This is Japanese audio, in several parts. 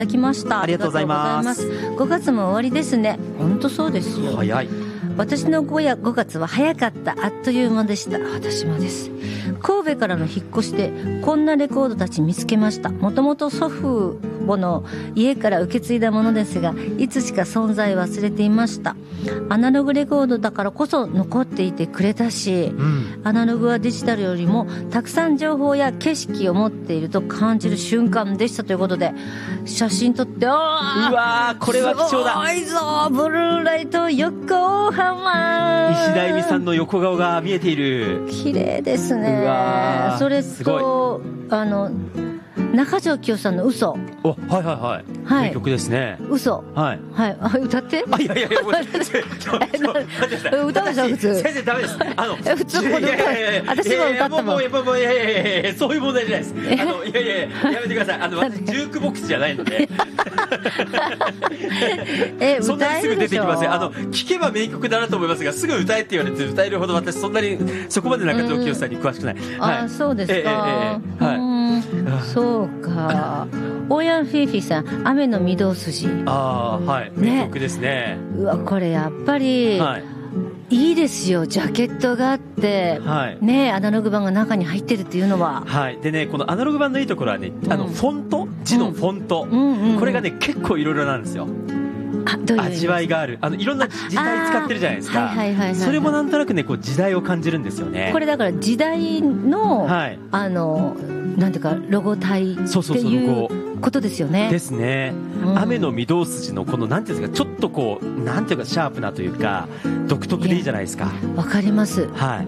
ただきました。 ありがとうございます。 5月も終わりですね。本当そうですよ。 早い。 私の5月は早かった。あっという間でした。私もです。神戸からの引っ越しでこんなレコードたち見つけました。もともと祖父母の家から受け継いだものですが、いつしか存在忘れていました。アナログレコードだからこそ残っていてくれたし、アナログはデジタルよりもたくさん情報や景色を持っていると感じる瞬間でしたということで、写真撮って、うわー、これは貴重だ。 すごいぞ、ブルーライト横浜。 石田恵美さんの横顔が見えている。 綺麗ですね。 うわー、 それと中条きよさんの嘘。 お、はいはいはい。はい、名曲ですね。 嘘。 はい。 はい。あ、歌って。 あ、いやいやいや、もう歌うでしょ、普通。 先生ダメです。 普通ここで私も歌ったもん。 もういやそういう問題じゃないです。いややめてください。私ジュークボックスじゃないので。そんなにすぐ出てきません。聞けば名曲だなと思いますが、すぐ歌えって言われて歌えるほど私そんなにそこまで中条きよさんに詳しくない。 あ、そうですか。はい。そうか。大山フィーフィーさん、雨の御堂筋。 ああ、はい。名曲ですね。 うわ、これやっぱり、いいですよ。ジャケットがあって、ね、アナログ版が中に入ってるっていうのは。 はい。でね、このアナログ版のいいところはね、フォント、字のフォント、これがね、結構いろいろなんですよ。味わいがある。いろんな時代使ってるじゃないですか。それもなんとなくね、こう時代を感じるんですよね。 これだから時代の、なんていうかロゴ体っていうことですよね。 ですね。雨の御堂筋のこのなんていうんですか、ちょっとこうなんていうかシャープなというか独特でいいじゃないですか。 わかります。 はい。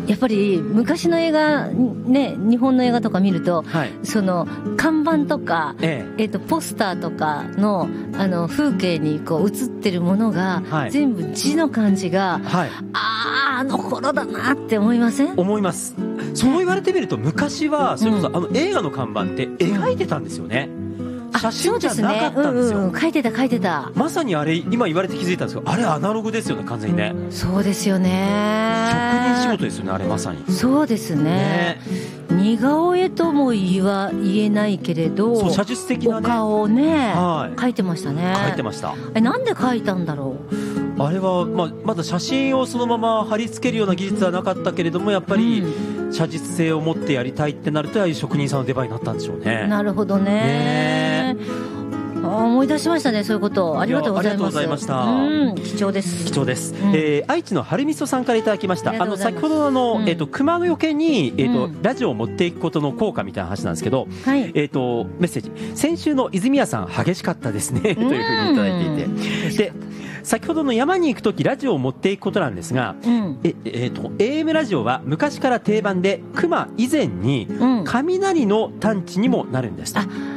やっぱり昔の映画ね、日本の映画とか見ると、その看板とか、ポスターとかの風景にこう映ってるものが、全部字の感じが、あの頃だなって思いません？ 思います。そう言われてみると昔はそれこそ映画の看板って描いてたんですよね。写真じゃなかったんですよ。 書いてた。 まさにあれ今言われて気づいたんですけど、あれアナログですよね、完全にね。 そうですよね。 職人仕事ですよね、あれまさに。 そうですね。似顔絵とも言えないけれど、 そう写実的なね、 お顔をね、描いてましたね。 描いてました。 なんで描いたんだろう。 あれは、まだ写真をそのまま貼り付けるような技術はなかったけれども、やっぱり写実性を持ってやりたいってなると、ああいう職人さんの出番になったんでしょうね。 なるほどね。思い出しましたね、そういうこと。ありがとうございます。 ありがとうございました。 貴重です。 貴重です。愛知の春みそさんからいただきました。先ほど熊のよけにラジオを持っていくことの効果みたいな話なんですけど、メッセージ。先週の泉谷さん激しかったですねというふうにいただいていて、で先ほどの山に行くときラジオを持っていくことなんですが、AM ラジオは昔から定番で熊以前に雷の探知にもなるんです。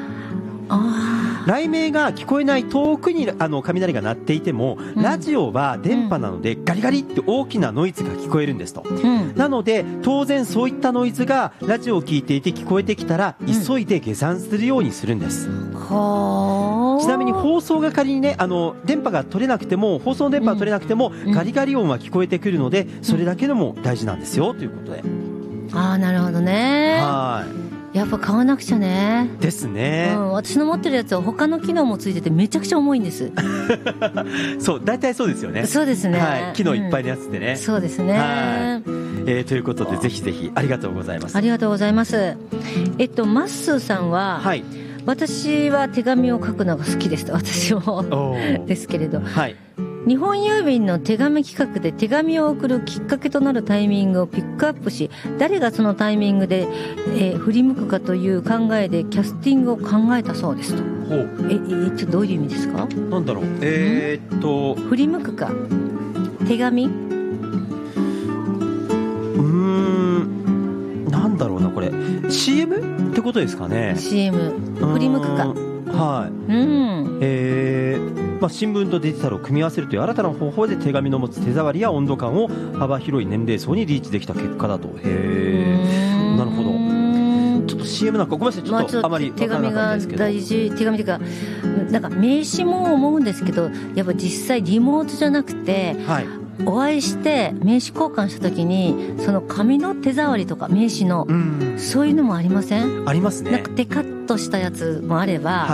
雷鳴が聞こえない遠くに雷が鳴っていても、ラジオは電波なのでガリガリって大きなノイズが聞こえるんですと、なので当然そういったノイズがラジオを聞いていて聞こえてきたら、急いで下山するようにするんです。ちなみに放送が仮にね、電波が取れなくても、放送の電波が取れなくても、ガリガリ音は聞こえてくるので、それだけでも大事なんですよということで。 なるほどね。やっぱ買わなくちゃね。 ですね。 私の持ってるやつは他の機能もついててめちゃくちゃ重いんです。 そう、大体そうですよね。 そうですね。 機能いっぱいのやつってね。 そうですね。 ということでぜひぜひありがとうございます。 ありがとうございます。マッスーさんは、私は手紙を書くのが好きですと。私もですけれど。日本郵便の手紙企画で手紙を送るきっかけとなるタイミングをピックアップし、誰がそのタイミングで、振り向くかという考えでキャスティングを考えたそうですと。ちょっとどういう意味ですか？ なんだろう。 振り向くか手紙？ なんだろうな、これ CM ってことですかね。 CM 振り向くか。 新聞とデジタルを組み合わせるという新たな方法で手紙の持つ手触りや温度感を幅広い年齢層にリーチできた結果だと。なるほど。ちょっと CM なんかごめんなさい、ちょっとあまり分からなかったんですけど、 手紙が大事。手紙というか、なんか名刺も思うんですけど、やっぱ実際リモートじゃなくて、 お会いして名刺交換した時にその紙の手触りとか名刺の、そういうのもありません？ ありますね。 なんかテカッとしたやつもあれば、